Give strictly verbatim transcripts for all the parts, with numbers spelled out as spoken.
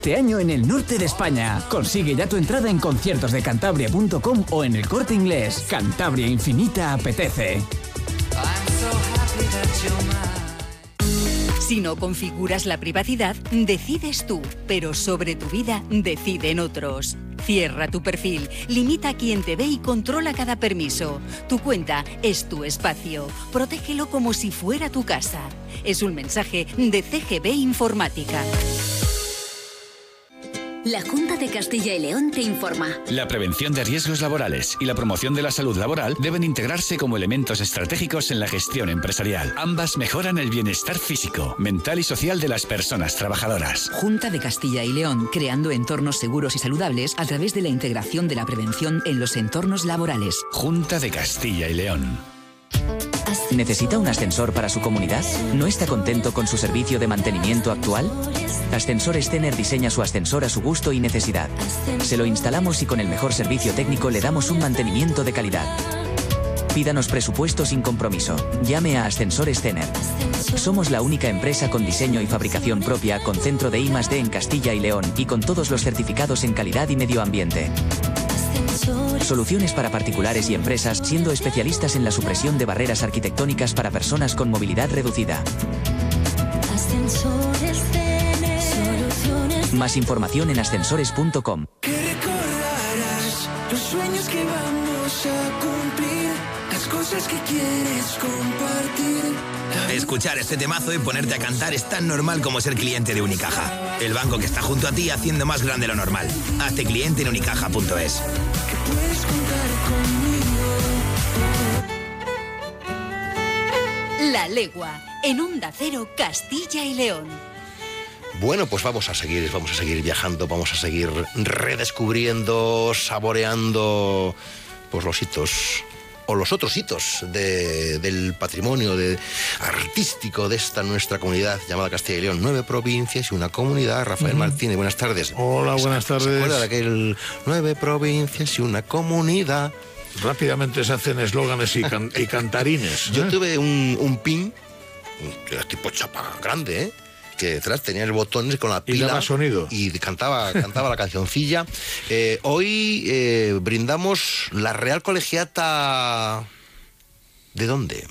Este año en el norte de España. Consigue ya tu entrada en conciertos de cantabria punto com o en El Corte Inglés. Cantabria Infinita apetece. Si no configuras la privacidad, decides tú, pero sobre tu vida deciden otros. Cierra tu perfil, limita a quien te ve y controla cada permiso. Tu cuenta es tu espacio. Protégelo como si fuera tu casa. Es un mensaje de C G B Informática. La Junta de Castilla y León te informa. La prevención de riesgos laborales y la promoción de la salud laboral deben integrarse como elementos estratégicos en la gestión empresarial. Ambas mejoran el bienestar físico, mental y social de las personas trabajadoras. Junta de Castilla y León, creando entornos seguros y saludables a través de la integración de la prevención en los entornos laborales. Junta de Castilla y León. ¿Necesita un ascensor para su comunidad? ¿No está contento con su servicio de mantenimiento actual? Ascensores Tener diseña su ascensor a su gusto y necesidad. Se lo instalamos y con el mejor servicio técnico le damos un mantenimiento de calidad. Pídanos presupuesto sin compromiso. Llame a Ascensores Tener. Somos la única empresa con diseño y fabricación propia con centro de I más D en Castilla y León y con todos los certificados en calidad y medio ambiente. Soluciones para particulares y empresas, siendo especialistas en la supresión de barreras arquitectónicas para personas con movilidad reducida. Más información en ascensores punto com. Que recordarás los sueños que vamos a cumplir, las cosas que quieres compartir. Escuchar este temazo y ponerte a cantar es tan normal como ser cliente de Unicaja. El banco que está junto a ti haciendo más grande lo normal. Hazte cliente en unicaja punto es. Que puedes contar conmigo. La Legua, en Onda Cero, Castilla y León. Bueno, pues vamos a seguir, vamos a seguir viajando, vamos a seguir redescubriendo, saboreando pues los hitos o los otros hitos de, del patrimonio de, artístico de esta nuestra comunidad llamada Castilla y León. Nueve provincias y una comunidad. Rafael uh-huh. Martínez, buenas tardes. Hola, buenas tardes. ¿Se acuerda de aquel nueve provincias y una comunidad? Rápidamente se hacen eslóganes y, can, y cantarines. ¿eh? Yo tuve un, un pin, un tipo chapa grande, ¿eh? que detrás tenía el botón con la pila y daba sonido y cantaba, cantaba la cancioncilla. Eh, hoy eh, brindamos la Real Colegiata. ¿De dónde?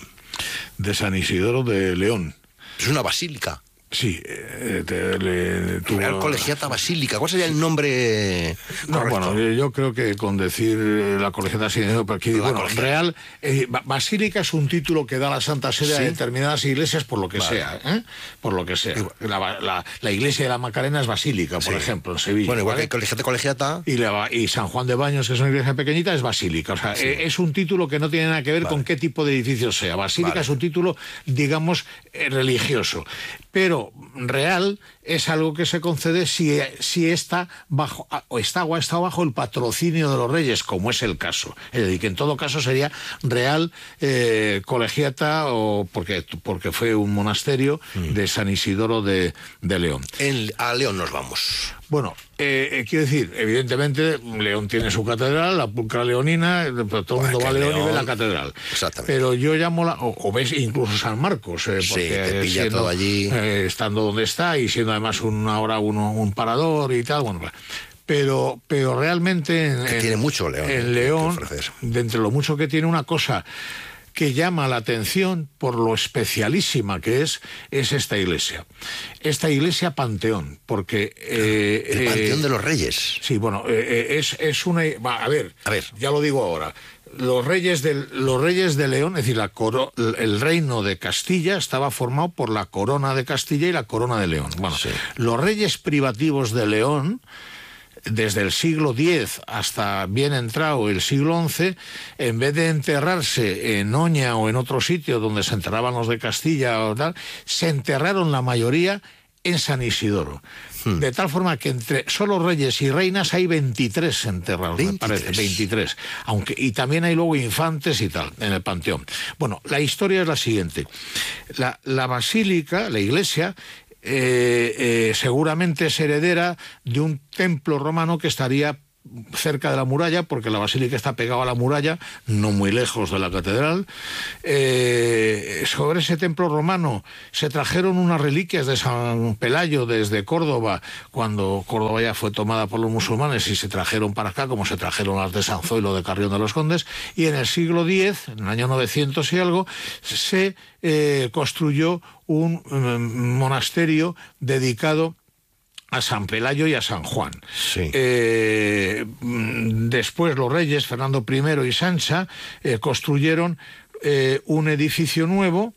De San Isidoro de León. Es una basílica. Sí, eh, te, le, tuvo... Real Colegiata Basílica. ¿Cuál sería el nombre no, correcto? Bueno, yo creo que con decir la Colegiata San pero aquí, bueno, colegiata. Real eh, Basílica es un título que da la Santa Sede ¿sí? a determinadas iglesias por lo que vale. sea, ¿eh? por lo que sea. La, la, la iglesia de la Macarena es Basílica, por sí. ejemplo, en Sevilla. Bueno, igual ¿vale? que Colegiata Colegiata. Y, la, y San Juan de Baños, que es una iglesia pequeñita, es Basílica. O sea, sí. eh, es un título que no tiene nada que ver vale. con qué tipo de edificio sea. Basílica vale. es un título, digamos, eh, religioso. Pero real es algo que se concede si, si está bajo o está o ha estado bajo el patrocinio de los reyes, como es el caso. Es decir, que en todo caso sería Real eh, Colegiata, o porque, porque fue un monasterio mm. de San Isidoro de, de León. En, a León nos vamos. Bueno, eh, eh, quiero decir, evidentemente León tiene su catedral, la Pulcra Leonina, pero todo el mundo va a León, León y ve la catedral. Exactamente. Pero yo llamo la, o, o ves incluso San Marcos, eh, porque sí, te pilla siendo, todo allí. Eh, estando donde está y siendo además una hora uno un parador y tal, bueno, pero pero realmente en, que tiene mucho León. En León, de entre lo mucho que tiene, una cosa que llama la atención por lo especialísima que es, es esta iglesia. Esta iglesia Panteón, porque... Eh, el Panteón eh, de los Reyes. Sí, bueno, eh, es, es una... Va, a ver, a ver, ya lo digo ahora. Los reyes, de, los reyes de León, es decir, la coro, el reino de Castilla estaba formado por la corona de Castilla y la corona de León. Bueno, sí. Los reyes privativos de León, desde el siglo diez hasta bien entrado el siglo once, en vez de enterrarse en Oña o en otro sitio donde se enterraban los de Castilla o tal, se enterraron la mayoría en San Isidoro. Hmm. De tal forma que entre solo reyes y reinas hay veintitrés enterrados, veintitrés. Me parece, veintitrés. Aunque, y también hay luego infantes y tal, en el panteón. Bueno, la historia es la siguiente. La, la basílica, la iglesia, Eh, eh, seguramente es heredera de un templo romano que estaría cerca de la muralla, porque la basílica está pegada a la muralla, no muy lejos de la catedral. Eh, sobre ese templo romano se trajeron unas reliquias de San Pelayo desde Córdoba, cuando Córdoba ya fue tomada por los musulmanes, y se trajeron para acá, como se trajeron las de San Zoilo de Carrión de los Condes, y en el siglo diez, en el año novecientos y algo, se eh, construyó un eh, monasterio dedicado a San Pelayo y a San Juan. Sí. Eh, después los reyes, Fernando primero y Sancha, eh, construyeron eh, un edificio nuevo,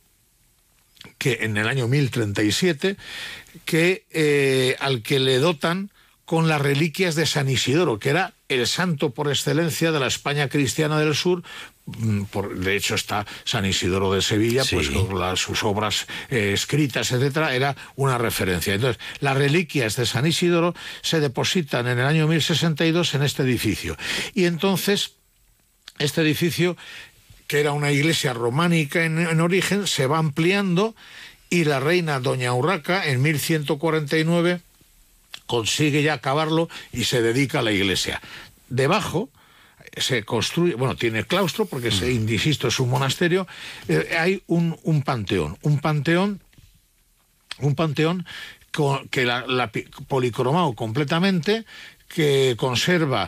que en el año mil treinta y siete, que, eh, al que le dotan con las reliquias de San Isidoro, que era el santo por excelencia de la España cristiana del sur. Por, de hecho está San Isidoro de Sevilla, sí. Pues con las, sus obras eh, escritas, etcétera, era una referencia. Entonces, las reliquias de San Isidoro se depositan en el año mil sesenta y dos en este edificio. Y entonces, este edificio, que era una iglesia románica en, en origen, se va ampliando, y la reina Doña Urraca, en mil ciento cuarenta y nueve, consigue ya acabarlo y se dedica a la iglesia. Debajo se construye, bueno, tiene claustro, porque, se, insisto, es un monasterio, eh, hay un, un panteón, un panteón, un panteón con, que la, la policromado completamente, que conserva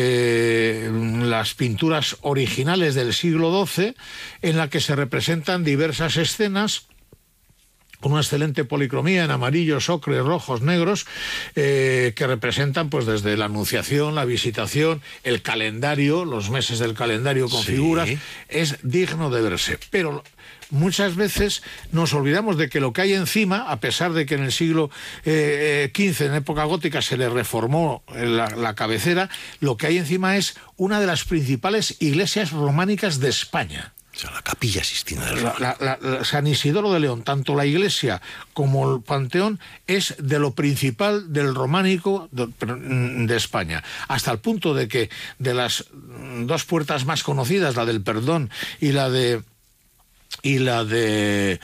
eh, las pinturas originales del siglo doce, en la que se representan diversas escenas, con una excelente policromía en amarillos, ocres, rojos, negros, eh, que representan pues desde la Anunciación, la Visitación, el calendario, los meses del calendario con sí. figuras. Es digno de verse. Pero muchas veces nos olvidamos de que lo que hay encima, a pesar de que en el siglo eh, quince, en época gótica, se le reformó la, la cabecera, lo que hay encima es una de las principales iglesias románicas de España. O sea, la capilla Sistina del la, la, la, la San Isidoro de León, tanto la iglesia como el panteón, es de lo principal del románico de, de España, hasta el punto de que de las dos puertas más conocidas, la del Perdón y la de y la de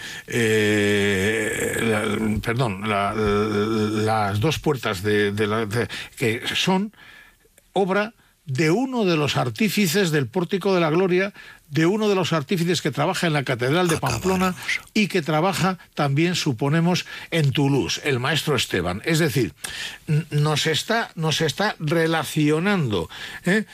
eh, la, perdón la, la, las dos puertas de, de la, de, que son obra de uno de los artífices del Pórtico de la Gloria, de uno de los artífices que trabaja en la Catedral de Pamplona y que trabaja también, suponemos, en Toulouse, el maestro Esteban. Es decir, nos está, nos está relacionando ¿eh?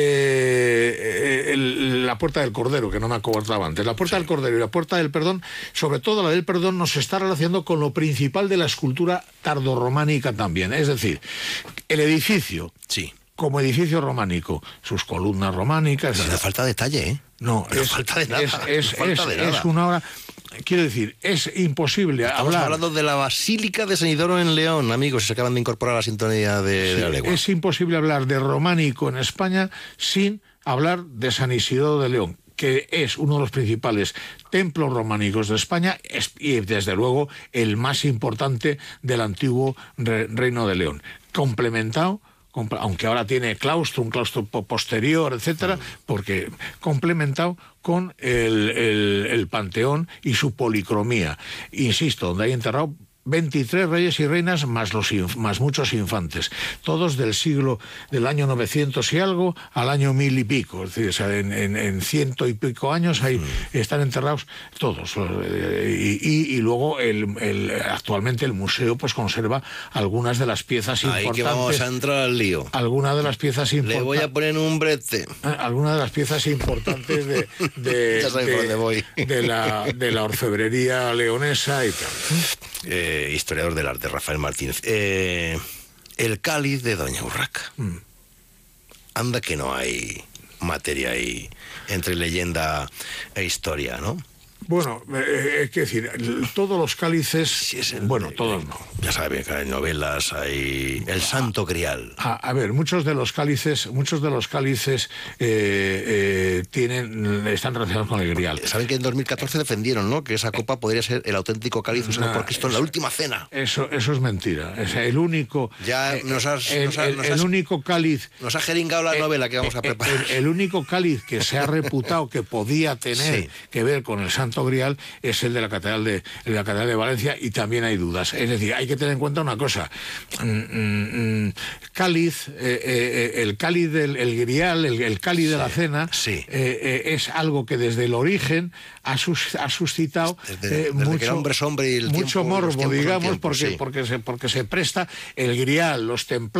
Eh, el, la Puerta del Cordero, que no me acordaba antes, la Puerta sí. del Cordero y la Puerta del Perdón, sobre todo la del Perdón, nos está relacionando con lo principal de la escultura tardorrománica también. Es decir, el edificio... Sí. Como edificio románico, sus columnas románicas... No hace falta detalle, ¿eh? No, no es, falta de nada. Es, es, no falta es, de nada. es una obra... Quiero decir, es imposible Estamos hablar... hablando de la Basílica de San Isidoro en León, amigos, se acaban de incorporar a la sintonía de, sí, de la legua. Es imposible hablar de románico en España sin hablar de San Isidoro de León, que es uno de los principales templos románicos de España y, desde luego, el más importante del antiguo re, Reino de León. Complementado, aunque ahora tiene claustro, un claustro posterior, etcétera, porque complementado con el, el, el panteón y su policromía. Insisto, donde hay enterrado veintitrés reyes y reinas más los más muchos infantes, todos del siglo del año novecientos y algo al año mil y pico, es decir, o sea, en, en, en ciento y pico años ahí mm. están enterrados todos, y, y, y luego el, el, actualmente el museo pues conserva algunas de las piezas ahí importantes. Que vamos a entrar al lío. Algunas de las piezas importantes. Le voy a poner un brete. Algunas de las piezas importantes de, de, ya sabes de, por dónde voy. de la de la orfebrería leonesa y tal. Eh, historiador del arte, Rafael Martínez. Eh, el cáliz de Doña Urraca. Mm. Anda que no hay materia ahí entre leyenda e historia, ¿no? Bueno, eh, es decir, todos los cálices... Sí, es el, bueno, todos no. Ya saben que hay novelas, hay el Santo Grial. A, a ver, muchos de los cálices, muchos de los cálices eh, eh, tienen, están relacionados con el Grial. Saben que en dos mil catorce defendieron, ¿no?, que esa copa podría ser el auténtico cáliz usado nah, por Cristo en la última cena. Eso, eso es mentira. Es el único... Ya nos has... El, nos has, el, nos el has, único cáliz... Nos ha jeringado la el, novela que vamos a preparar. El, el único cáliz que se ha reputado que podía tener sí. que ver con el Santo Grial es el de la Catedral de, de la Catedral de Valencia, y también hay dudas. Es decir, hay que tener en cuenta una cosa. cáliz, eh, eh, el cáliz del el grial, el, el cáliz sí, de la cena, sí. eh, eh, es algo que desde el origen ha, sus, ha suscitado desde, eh, desde mucho, que el hombre es hombre y el mucho tiempo, morbo, los tiempos digamos, tiempo, porque, sí. porque, se, porque se presta el grial, los templarios,